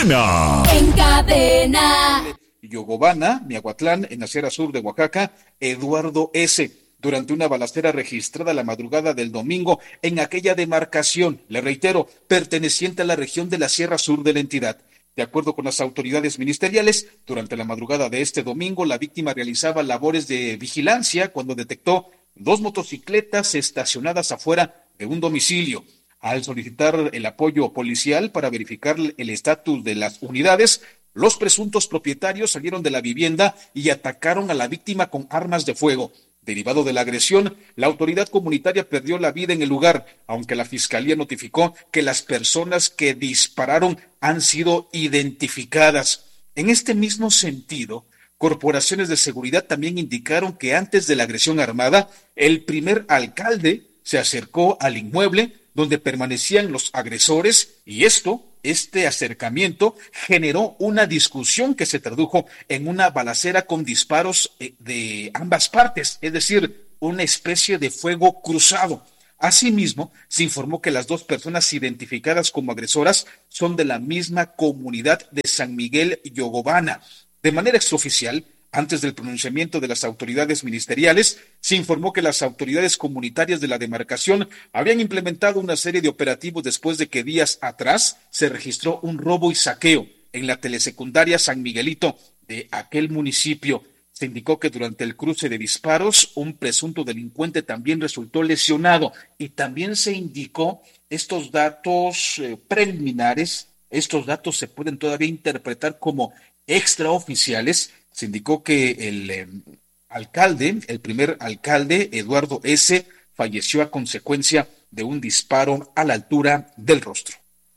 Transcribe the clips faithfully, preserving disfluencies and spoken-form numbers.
cadena. En cadena. Yogobana, Miahuatlán, en la Sierra Sur de Oaxaca, Eduardo S., durante una balacera registrada la madrugada del domingo en aquella demarcación, le reitero, perteneciente a la región de la Sierra Sur de la entidad. De acuerdo con las autoridades ministeriales, durante la madrugada de este domingo, la víctima realizaba labores de vigilancia cuando detectó dos motocicletas estacionadas afuera de un domicilio. Al solicitar el apoyo policial para verificar el estatus de las unidades, los presuntos propietarios salieron de la vivienda y atacaron a la víctima con armas de fuego. Derivado de la agresión, la autoridad comunitaria perdió la vida en el lugar, aunque la fiscalía notificó que las personas que dispararon han sido identificadas. En este mismo sentido, corporaciones de seguridad también indicaron que antes de la agresión armada, el primer alcalde se acercó al inmueble donde permanecían los agresores y esto, este acercamiento, generó una discusión que se tradujo en una balacera con disparos de ambas partes, es decir, una especie de fuego cruzado. Asimismo, se informó que las dos personas identificadas como agresoras son de la misma comunidad de San Miguel Yogobana. De manera extraoficial, antes del pronunciamiento de las autoridades ministeriales, se informó que las autoridades comunitarias de la demarcación habían implementado una serie de operativos después de que días atrás se registró un robo y saqueo en la telesecundaria San Miguelito de aquel municipio. Se indicó que durante el cruce de disparos, un presunto delincuente también resultó lesionado y también se indicó estos datos eh, preliminares, estos datos se pueden todavía interpretar como extraoficiales. Se indicó que el eh, alcalde, el primer alcalde, Eduardo S., falleció a consecuencia de un disparo a la altura del rostro.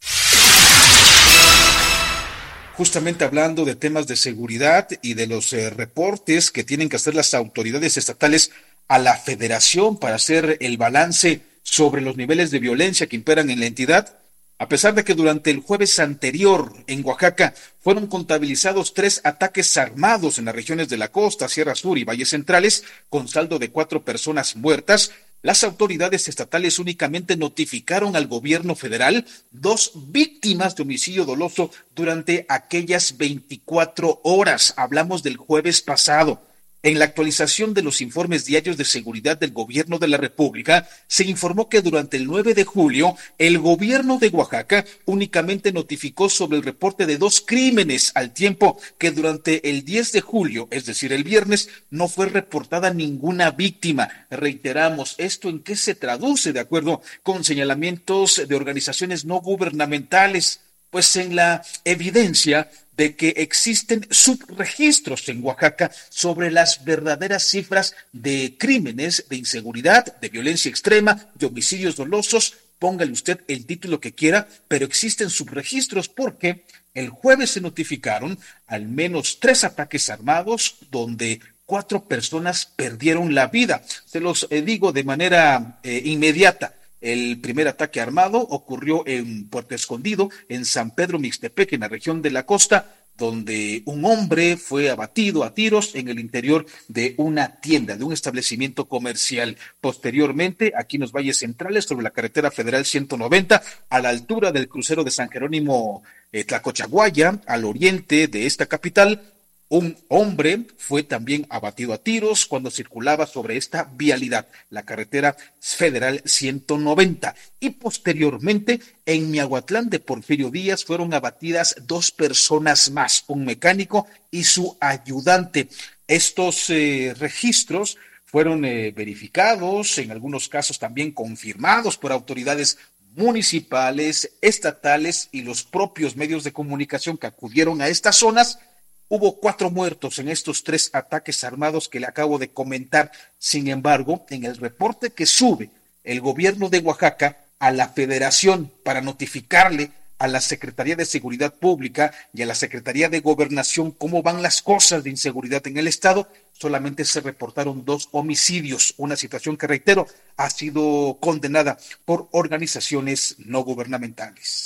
Justamente hablando de temas de seguridad y de los eh, reportes que tienen que hacer las autoridades estatales a la federación para hacer el balance sobre los niveles de violencia que imperan en la entidad, a pesar de que durante el jueves anterior en Oaxaca fueron contabilizados tres ataques armados en las regiones de la costa, Sierra Sur y Valles Centrales, con saldo de cuatro personas muertas, las autoridades estatales únicamente notificaron al gobierno federal dos víctimas de homicidio doloso durante aquellas veinticuatro horas. Hablamos del jueves pasado. En la actualización de los informes diarios de seguridad del gobierno de la República, se informó que durante el nueve de julio, el gobierno de Oaxaca únicamente notificó sobre el reporte de dos crímenes, al tiempo que durante el diez de julio, es decir, el viernes, no fue reportada ninguna víctima. Reiteramos, ¿esto en qué se traduce? De acuerdo con señalamientos de organizaciones no gubernamentales, pues en la evidencia de que existen subregistros en Oaxaca sobre las verdaderas cifras de crímenes, de inseguridad, de violencia extrema, de homicidios dolosos. Póngale usted el título que quiera, pero existen subregistros porque el jueves se notificaron al menos tres ataques armados donde cuatro personas perdieron la vida. Se los eh, digo de manera eh, inmediata. El primer ataque armado ocurrió en Puerto Escondido, en San Pedro Mixtepec, en la región de la costa, donde un hombre fue abatido a tiros en el interior de una tienda, de un establecimiento comercial. Posteriormente, aquí en los Valles Centrales, sobre la carretera federal ciento noventa, a la altura del crucero de San Jerónimo eh, Tlacochaguaya, al oriente de esta capital, un hombre fue también abatido a tiros cuando circulaba sobre esta vialidad, la carretera federal ciento noventa. Y posteriormente, en Miahuatlán de Porfirio Díaz, fueron abatidas dos personas más, un mecánico y su ayudante. Estos eh, registros fueron eh, verificados, en algunos casos también confirmados por autoridades municipales, estatales y los propios medios de comunicación que acudieron a estas zonas. Hubo cuatro muertos en estos tres ataques armados que le acabo de comentar. Sin embargo, en el reporte que sube el gobierno de Oaxaca a la Federación para notificarle a la Secretaría de Seguridad Pública y a la Secretaría de Gobernación cómo van las cosas de inseguridad en el estado, solamente se reportaron dos homicidios, una situación que, reitero, ha sido condenada por organizaciones no gubernamentales.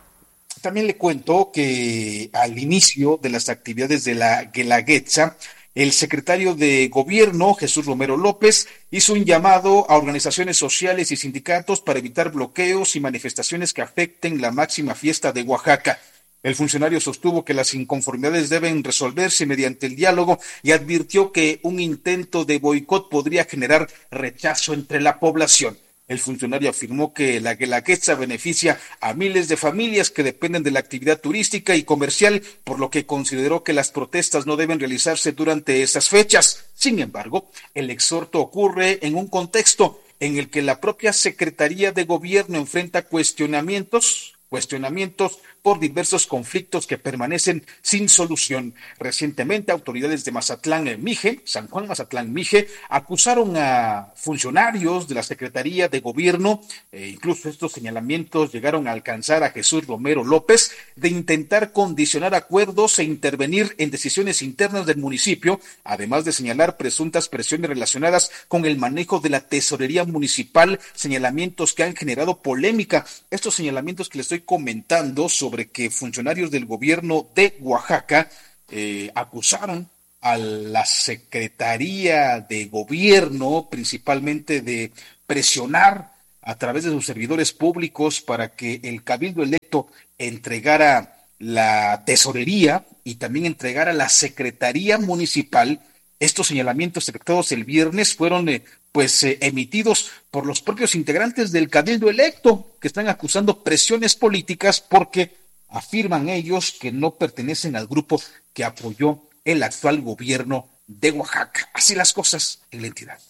También le cuento que al inicio de las actividades de la Guelaguetza, El secretario de Gobierno, Jesús Romero López, hizo un llamado a organizaciones sociales y sindicatos para evitar bloqueos y manifestaciones que afecten la máxima fiesta de Oaxaca. El funcionario sostuvo que las inconformidades deben resolverse mediante el diálogo y advirtió que un intento de boicot podría generar rechazo entre la población. El funcionario afirmó que la Guelaguetza beneficia a miles de familias que dependen de la actividad turística y comercial, por lo que consideró que las protestas no deben realizarse durante esas fechas. Sin embargo, el exhorto ocurre en un contexto en el que la propia Secretaría de Gobierno enfrenta cuestionamientos cuestionamientos por diversos conflictos que permanecen sin solución. Recientemente, autoridades de Mazatlán Mije, San Juan Mazatlán Mije, acusaron a funcionarios de la Secretaría de Gobierno, e incluso estos señalamientos llegaron a alcanzar a Jesús Romero López, de intentar condicionar acuerdos e intervenir en decisiones internas del municipio, además de señalar presuntas presiones relacionadas con el manejo de la tesorería municipal, señalamientos que han generado polémica. Estos señalamientos que les estoy comentando sobre que funcionarios del gobierno de Oaxaca eh, acusaron a la Secretaría de Gobierno principalmente de presionar a través de sus servidores públicos para que el cabildo electo entregara la tesorería y también entregara la Secretaría Municipal. Estos señalamientos efectuados el viernes fueron eh, pues eh, emitidos por los propios integrantes del cabildo electo, que están acusando presiones políticas porque afirman ellos que no pertenecen al grupo que apoyó el actual gobierno de Oaxaca. Así las cosas en la entidad.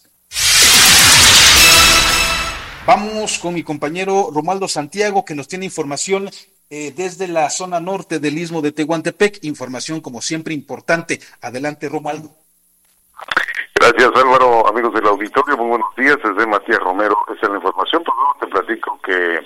Vamos con mi compañero Romualdo Santiago, que nos tiene información eh, desde la zona norte del Istmo de Tehuantepec. Información, como siempre, importante. Adelante, Romualdo. Gracias, Álvaro. Amigos del auditorio, muy buenos días. Desde Matías Romero, esa es la información. Pues luego te platico que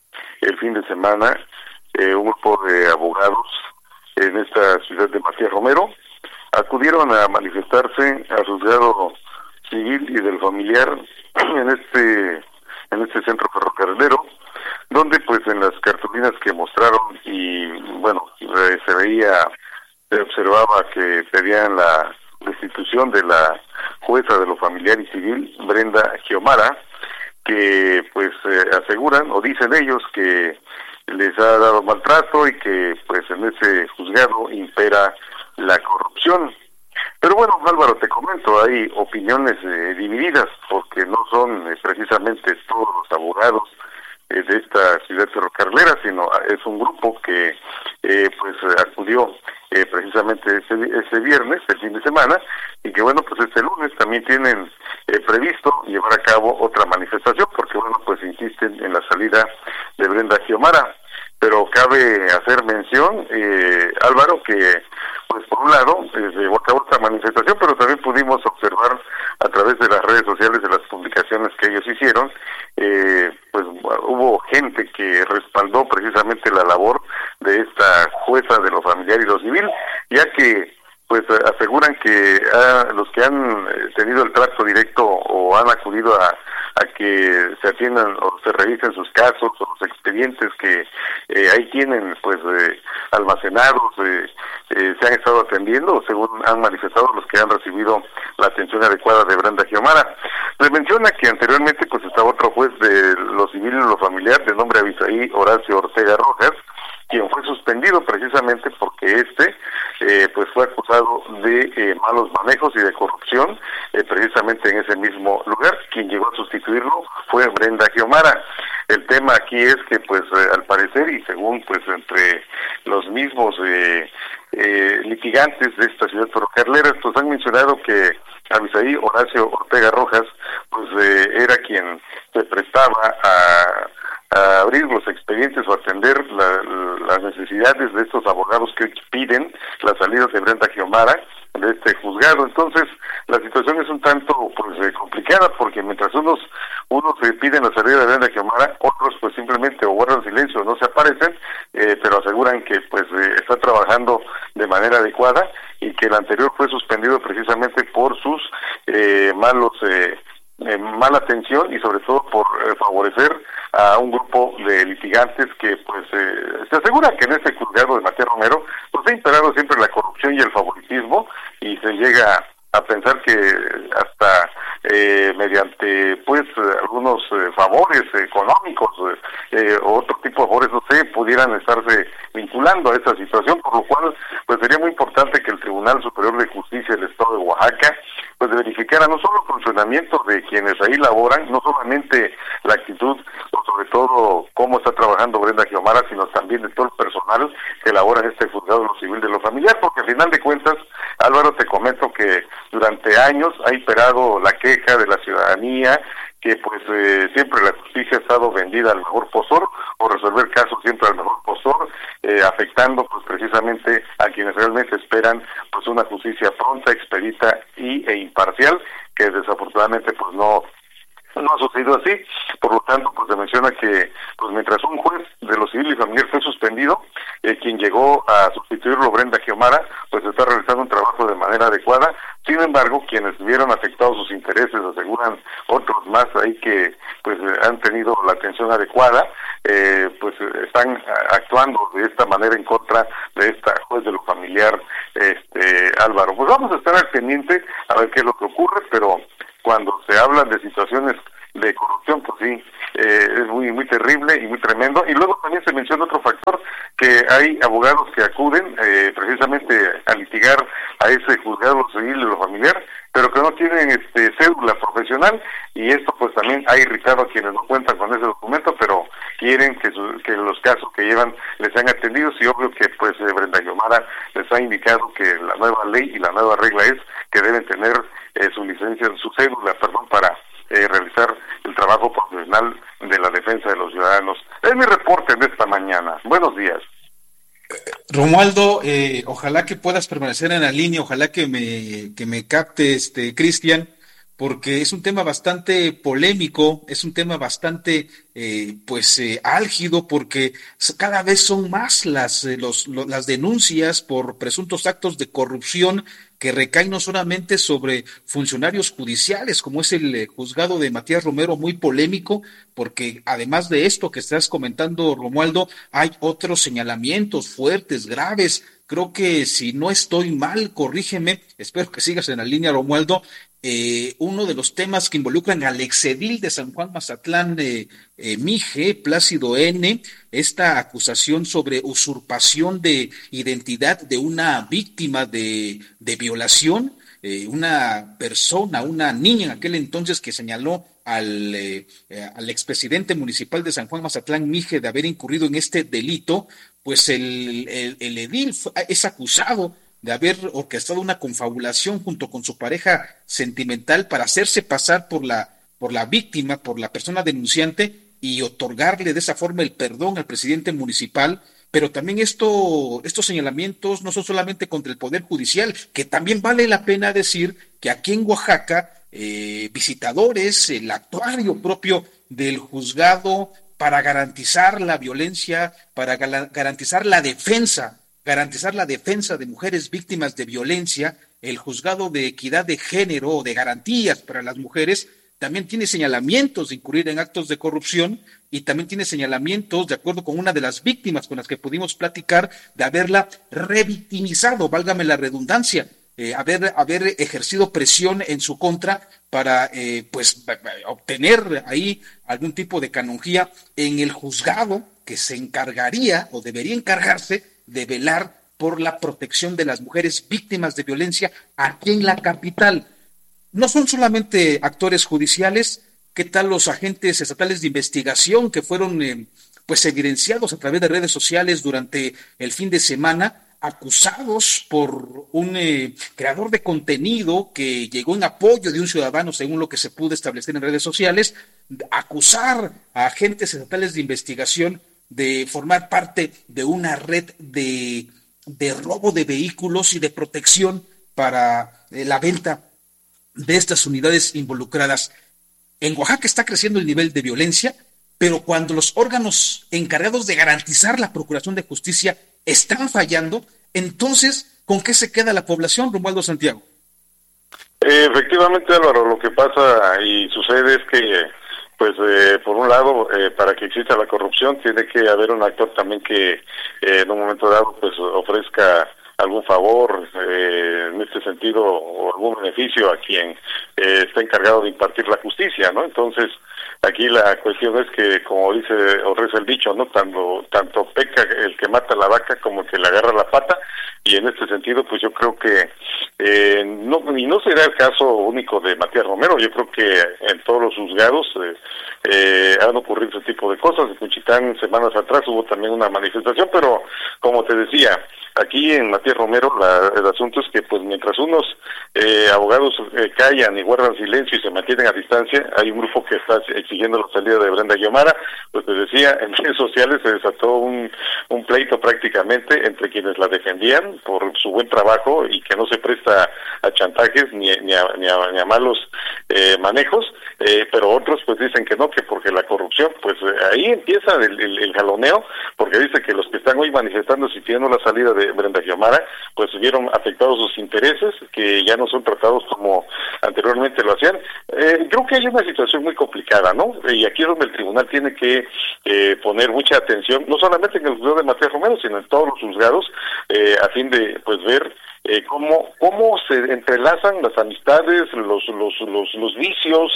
el fin de semana eh, un grupo de abogados en esta ciudad de Matías Romero acudieron a manifestarse al juzgado civil y del familiar en este en este centro ferrocarrilero, donde pues en las cartulinas que mostraron y bueno, se veía, se observaba que pedían la destitución de la jueza de lo familiar y civil, Brenda Giomara, que pues eh, aseguran o dicen ellos que les ha dado maltrato y que pues en ese juzgado impera la corrupción. Pero bueno, Álvaro, te comento, hay opiniones eh, divididas, porque no son eh, precisamente todos los abogados eh, de esta ciudad ferrocarrilera, sino es un grupo que eh, pues acudió eh, precisamente ese, ese viernes, el fin de semana, y que bueno, pues este lunes también tienen eh, previsto llevar a cabo otra manifestación, porque bueno, pues insisten en la salida de Brenda Giomara. Pero cabe hacer mención, eh, Álvaro, que pues por un lado eh, se llevó a cabo esta manifestación, pero también pudimos observar a través de las redes sociales, de las publicaciones que ellos hicieron, eh, pues hubo gente que respaldó precisamente la labor de esta jueza de lo familiar y lo civil, ya que pues aseguran que ah, los que han tenido el trato directo o han acudido a, a que se atiendan o se revisen sus casos o los expedientes que eh, ahí tienen pues eh, almacenados, eh, eh, se han estado atendiendo, según han manifestado los que han recibido la atención adecuada de Brenda Giomara. Se menciona que anteriormente pues estaba otro juez de lo civil y lo familiar de nombre Abisaí Horacio Ortega Rojas, quien fue suspendido precisamente porque este eh, pues fue acusado de eh, malos manejos y de corrupción eh, precisamente en ese mismo lugar. Quien llegó a sustituirlo fue Brenda Giomara. El tema aquí es que pues eh, al parecer y según pues entre los mismos eh, eh, litigantes de esta ciudad ferrocarrilera, pues han mencionado que Abisaí Horacio Ortega Rojas pues eh, era quien se prestaba a a abrir los expedientes o atender la, las necesidades de estos abogados que piden la salida de Brenda Giomara de este juzgado. Entonces, la situación es un tanto pues eh, complicada, porque mientras unos unos eh, piden la salida de Brenda Giomara, otros pues simplemente o guardan silencio o no se aparecen, eh, pero aseguran que pues eh, está trabajando de manera adecuada y que el anterior fue suspendido precisamente por sus eh, malos eh, Eh, mala atención y sobre todo por eh, favorecer a un grupo de litigantes que pues eh, se asegura que en este juzgado de Matías Romero pues ha imperado siempre la corrupción y el favoritismo y se llega a pensar que hasta eh, mediante pues algunos eh, favores económicos eh, o otro tipo de favores, no sé, pudieran estarse vinculando a esta situación, por lo cual pues sería muy importante que el Tribunal Superior de Justicia del Estado de Oaxaca pues verificara no solo el funcionamiento de quienes ahí laboran, no solamente la actitud o sobre todo cómo está trabajando Brenda Guiomara, sino también de todo el personal que labora en este juzgado de lo civil de lo familiar, porque al final de cuentas, Álvaro, te comento que durante años ha imperado la queja de la ciudadanía, que pues eh, siempre la justicia ha estado vendida al mejor postor, o resolver casos siempre al mejor postor, eh, afectando pues precisamente a quienes realmente esperan pues una justicia pronta, expedita y e imparcial, que desafortunadamente pues no no ha sucedido así. Por lo tanto, pues se menciona que pues mientras un juez de lo civil y familiar fue suspendido, eh, quien llegó a sustituirlo, Brenda Guiomara, pues está realizando un trabajo de manera adecuada. Sin embargo, quienes vieron afectados sus intereses, aseguran otros más ahí que pues han tenido la atención adecuada, eh, pues están actuando de esta manera en contra de esta juez de lo familiar, este Álvaro. Pues vamos a estar al pendiente a ver qué es lo que ocurre, pero cuando se hablan de situaciones de corrupción, pues sí, eh, es muy muy terrible y muy tremendo. Y luego también se menciona otro factor, que hay abogados que acuden eh, precisamente a litigar a ese juzgado civil de lo familiar, pero que no tienen este cédula profesional, y esto pues también ha irritado a quienes no cuentan con ese documento, pero quieren que, su, que los casos que llevan les sean atendidos, y obvio que pues eh, Brenda Guiomara les ha indicado que la nueva ley y la nueva regla es que deben tener eh, su licencia, su cédula, perdón, para eh, realizar el trabajo profesional de la defensa de los ciudadanos. Es mi reporte de esta mañana. Buenos días. Romualdo, eh, ojalá que puedas permanecer en la línea, ojalá que me, que me capte este Cristian, porque es un tema bastante polémico, es un tema bastante eh, pues eh, álgido, porque cada vez son más las, eh, los, lo, las denuncias por presuntos actos de corrupción que recaen no solamente sobre funcionarios judiciales, como es el eh, juzgado de Matías Romero, muy polémico, porque además de esto que estás comentando, Romualdo, hay otros señalamientos fuertes, graves. Creo que si no estoy mal, corrígeme, espero que sigas en la línea, Romualdo. Eh, uno de los temas que involucran al exedil de San Juan Mazatlán, eh, eh, Mije, Plácido N., esta acusación sobre usurpación de identidad de una víctima de, de violación, eh, una persona, una niña en aquel entonces que señaló al, eh, al expresidente municipal de San Juan Mazatlán, Mije, de haber incurrido en este delito. Pues el, el, el edil fue, es acusado de haber orquestado una confabulación junto con su pareja sentimental para hacerse pasar por la, por la víctima, por la persona denunciante, y otorgarle de esa forma el perdón al presidente municipal. Pero también esto, estos señalamientos no son solamente contra el Poder Judicial, que también vale la pena decir que aquí en Oaxaca, eh, visitadores, el actuario propio del juzgado, para garantizar la violencia, para garantizar la defensa, garantizar la defensa de mujeres víctimas de violencia, el juzgado de equidad de género o de garantías para las mujeres también tiene señalamientos de incurrir en actos de corrupción, y también tiene señalamientos, de acuerdo con una de las víctimas con las que pudimos platicar, de haberla revictimizado, válgame la redundancia, eh, haber, haber ejercido presión en su contra para eh, pues obtener ahí algún tipo de canonjía en el juzgado que se encargaría o debería encargarse de velar por la protección de las mujeres víctimas de violencia aquí en la capital. No son solamente actores judiciales. ¿Qué tal los agentes estatales de investigación que fueron eh, pues evidenciados a través de redes sociales durante el fin de semana, acusados por un eh, creador de contenido que llegó en apoyo de un ciudadano, según lo que se pudo establecer en redes sociales, acusar a agentes estatales de investigación de formar parte de una red de, de robo de vehículos y de protección para eh, la venta de estas unidades involucradas? En Oaxaca está creciendo el nivel de violencia, pero cuando los órganos encargados de garantizar la procuración de justicia están fallando, entonces, ¿con qué se queda la población, Romualdo Santiago? Eh, efectivamente, Álvaro, lo que pasa y sucede es que, pues, eh, por un lado, eh, para que exista la corrupción, tiene que haber un actor también que, eh, en un momento dado, pues, ofrezca algún favor eh, en este sentido o algún beneficio a quien eh, está encargado de impartir la justicia, ¿no? Entonces, aquí la cuestión es que, como dice o reza el dicho, ¿no? Tanto, tanto peca el que mata la vaca como el que le agarra la pata, y en este sentido, pues yo creo que eh, no, y no será el caso único de Matías Romero. Yo creo que en todos los juzgados eh, eh, han ocurrido ese tipo de cosas. En Cuchitán, semanas atrás, hubo también una manifestación, pero como te decía, aquí en Matías Romero la, el asunto es que pues mientras unos eh, abogados eh, callan y guardan silencio y se mantienen a distancia, hay un grupo que está exigiendo la salida de Brenda Guiomara. Pues te decía, en redes sociales se desató un, un pleito prácticamente entre quienes la defendían por su buen trabajo y que no se presta a chantajes ni, ni, a, ni, a, ni a malos eh, manejos, eh, pero otros pues dicen que no, que porque la corrupción, pues eh, ahí empieza el, el, el jaloneo, porque dice que los que están hoy manifestando si pidiendo la salida de Brenda Guiomara, pues vieron afectados sus intereses, que ya no son tratados como anteriormente lo hacían. Eh, creo que hay una situación muy complicada, ¿no? Y aquí es donde el tribunal tiene que eh, poner mucha atención, no solamente en el juzgado de Matías Romero, sino en todos los juzgados, eh, a fin de pues ver eh, cómo cómo se entrelazan las amistades, los los los, los vicios.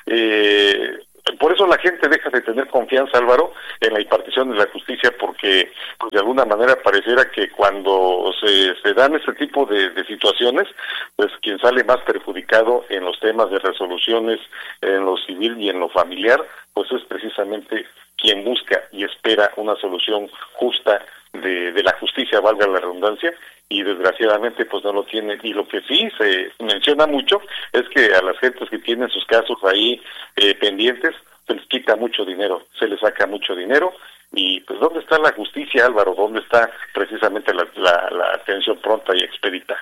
eh, Por eso la gente deja de tener confianza, Álvaro, en la impartición de la justicia, porque pues de alguna manera pareciera que cuando se, se dan ese tipo de, de situaciones, pues quien sale más perjudicado en los temas de resoluciones, en lo civil y en lo familiar, pues es precisamente quien busca y espera una solución justa de, de la justicia, valga la redundancia, y desgraciadamente pues no lo tienen. Y lo que sí se menciona mucho es que a las gentes que tienen sus casos ahí eh, pendientes se les quita mucho dinero, se les saca mucho dinero. Y pues ¿dónde está la justicia, Álvaro? ¿Dónde está precisamente la, la, la atención pronta y expedita?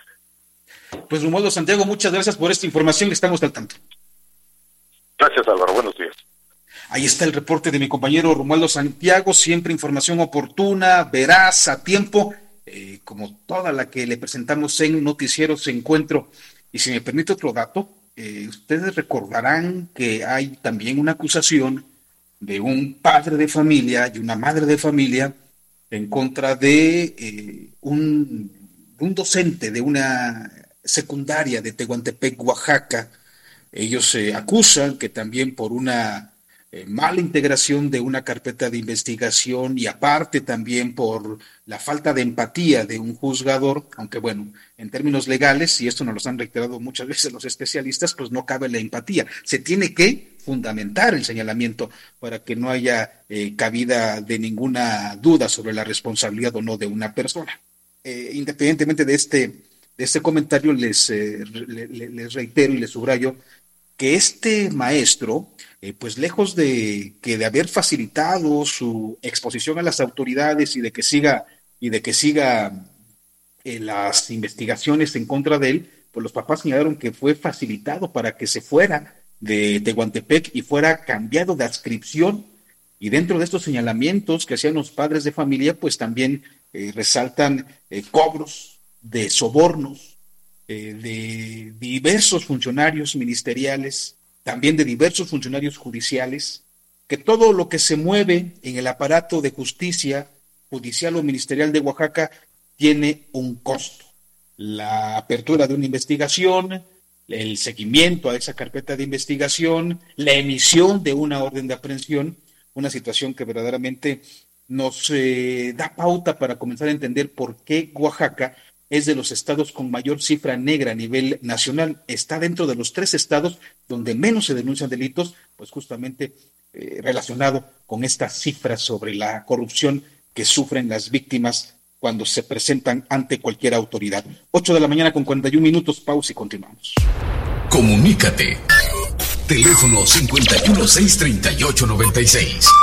Pues Romualdo Santiago, muchas gracias por esta información, estamos al tanto. Gracias, Álvaro, buenos días. Ahí está el reporte de mi compañero Romualdo Santiago, siempre información oportuna, veraz, a tiempo, eh, como toda la que le presentamos en Noticieros Encuentro. Y si me permite otro dato, eh, ustedes recordarán que hay también una acusación de un padre de familia y una madre de familia en contra de eh, un, un docente de una secundaria de Tehuantepec, Oaxaca. Ellos se eh, acusan que también por una Eh, mala integración de una carpeta de investigación y aparte también por la falta de empatía de un juzgador, aunque bueno, en términos legales, y esto nos lo han reiterado muchas veces los especialistas, pues no cabe la empatía. Se tiene que fundamentar el señalamiento para que no haya eh, cabida de ninguna duda sobre la responsabilidad o no de una persona. Eh, independientemente de este, de este comentario, les, eh, le, les reitero y les subrayo que este maestro, eh, pues lejos de que de haber facilitado su exposición a las autoridades y de que siga y de que siga eh, las investigaciones en contra de él, pues los papás señalaron que fue facilitado para que se fuera de Tehuantepec y fuera cambiado de adscripción. Y dentro de estos señalamientos que hacían los padres de familia, pues también eh, resaltan eh, cobros de sobornos de diversos funcionarios ministeriales, también de diversos funcionarios judiciales, que todo lo que se mueve en el aparato de justicia judicial o ministerial de Oaxaca tiene un costo. La apertura de una investigación, el seguimiento a esa carpeta de investigación, la emisión de una orden de aprehensión, una situación que verdaderamente nos eh, da pauta para comenzar a entender por qué Oaxaca es de los estados con mayor cifra negra a nivel nacional. Está dentro de los tres estados donde menos se denuncian delitos, pues justamente eh, relacionado con estas cifras sobre la corrupción que sufren las víctimas cuando se presentan ante cualquier autoridad. ocho de la mañana con cuarenta y un minutos, pausa y continuamos. Comunícate. Teléfono cincuenta y uno, seiscientos treinta y ocho, noventa y seis.